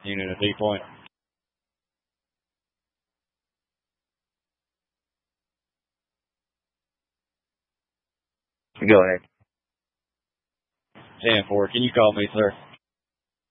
Unit at D point. Go ahead. 10-4. Can you call me, sir?